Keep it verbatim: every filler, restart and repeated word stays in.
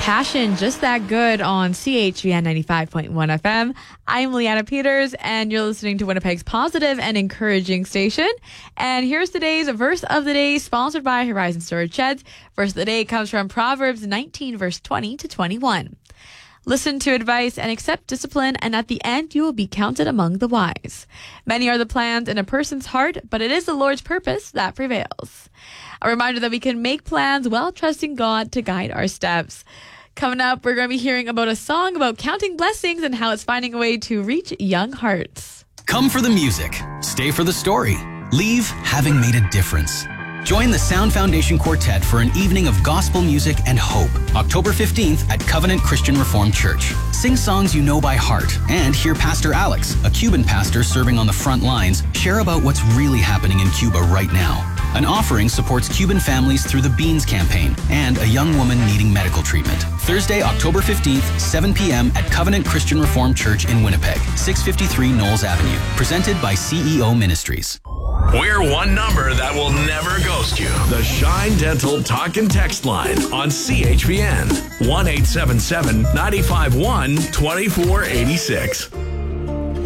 Passion, just that good on C H V N ninety-five point one F M. I'm Leanna Peters, and you're listening to Winnipeg's positive and encouraging station. And here's today's verse of the day, sponsored by Horizon Storage Sheds. Verse of the day comes from Proverbs nineteen, verse twenty to twenty-one. Listen to advice and accept discipline, and at the end you will be counted among the wise. Many are the plans in a person's heart, but it is the Lord's purpose that prevails. A reminder that we can make plans while trusting God to guide our steps. Coming up, we're going to be hearing about a song about counting blessings and how it's finding a way to reach young hearts. Come for the music. Stay for the story. Leave having made a difference. Join the Sound Foundation Quartet for an evening of gospel music and hope, October fifteenth at Covenant Christian Reformed Church. Sing songs you know by heart and hear Pastor Alex, a Cuban pastor serving on the front lines, share about what's really happening in Cuba right now. An offering supports Cuban families through the Beans campaign and a young woman needing medical treatment. Thursday, October fifteenth, seven p.m. at Covenant Christian Reformed Church in Winnipeg, six fifty-three Knowles Avenue. Presented by C E O Ministries. We're one number that will never ghost you. The Shine Dental Talk and Text Line on C H V N. one eight seven seven, nine five one, two four eight six.